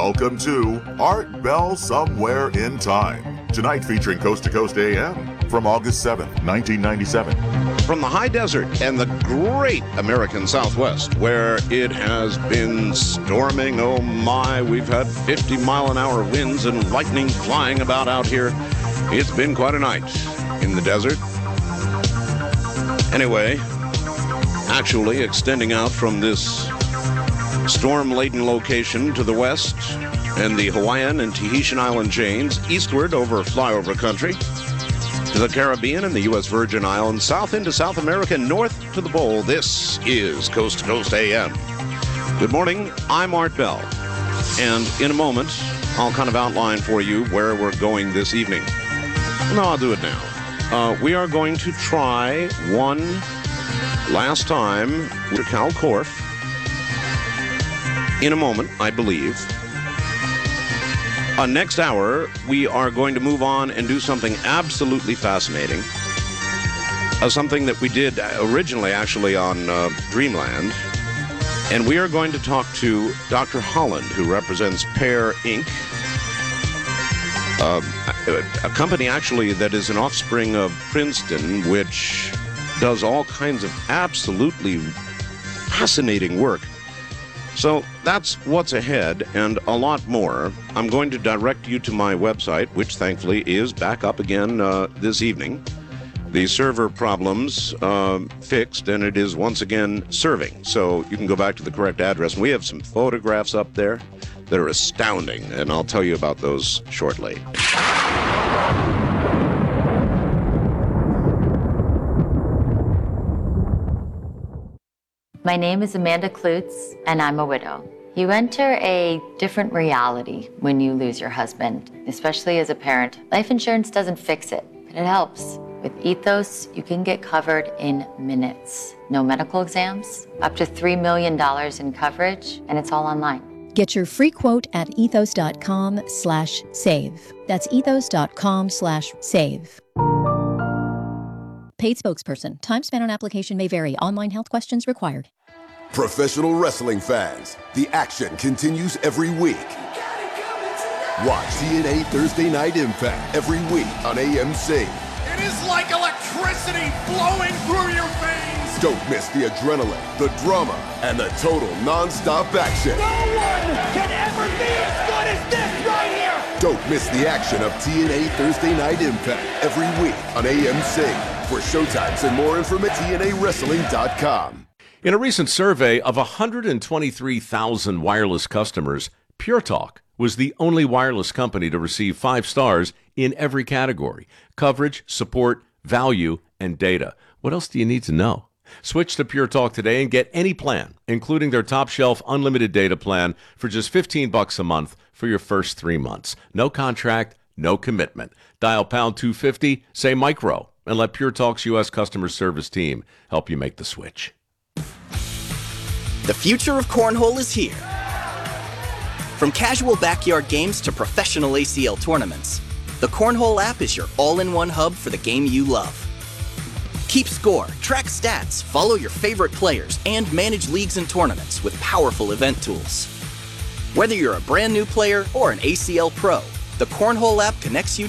Welcome to Art Bell Somewhere in Time. Tonight featuring Coast to Coast AM from August 7th, 1997. From the high desert and the great American Southwest, where it has been storming, oh my, we've had 50-mile-an-hour winds and lightning flying about out here. It's been quite a night in the desert. Anyway, actually extending out from this storm-laden location to the west and the Hawaiian and Tahitian island chains, eastward over flyover country, to the Caribbean and the U.S. Virgin Islands, south into South America, north to the pole. This is Coast to Coast AM. Good morning, I'm Art Bell, and in a moment, I'll kind of outline for you where we're going this evening. No, I'll do it now. We are going to try one last time with Cal Korff. In a moment, I believe. Next hour, we are going to move on and do something absolutely fascinating. Something that we did originally, actually, on Dreamland. And we are going to talk to Dr. Holland, who represents Pear Inc., a company, actually, that is an offspring of Princeton, which does all kinds of absolutely fascinating work. So that's what's ahead and a lot more. I'm going to direct you to my website, which thankfully is back up again this evening. The server problems fixed, and it is once again serving. So you can go back to the correct address. And we have some photographs up there that are astounding, and I'll tell you about those shortly. My name is Amanda Klutz, and I'm a widow. You enter a different reality when you lose your husband, especially as a parent. Life insurance doesn't fix it, but it helps. With Ethos, you can get covered in minutes. No medical exams, up to $3 million in coverage, and it's all online. Get your free quote at ethos.com/save. That's ethos.com/save. Paid spokesperson. Time spent on application may vary. Online health questions required. Professional wrestling fans, the action continues every week. Watch TNA Thursday Night Impact every week on AMC. It is like electricity flowing through your veins. Don't miss the adrenaline, the drama, and the total non-stop action. No one can ever be as good as this right here. Don't miss the action of TNA Thursday Night Impact every week on AMC. For showtimes and more information, TNAWrestling.com. In a recent survey of 123,000 wireless customers, Pure Talk was the only wireless company to receive 5 stars in every category: coverage, support, value, and data. What else do you need to know? Switch to Pure Talk today and get any plan, including their top shelf unlimited data plan, for just $15 a month for your first 3 months. No contract, no commitment. Dial pound 250, say micro, and let Pure Talk's U.S. customer service team help you make the switch. The future of cornhole is here. From casual backyard games to professional ACL tournaments, the Cornhole app is your all-in-one hub for the game you love. Keep score, track stats, follow your favorite players, and manage leagues and tournaments with powerful event tools. Whether you're a brand new player or an ACL pro, the Cornhole app connects you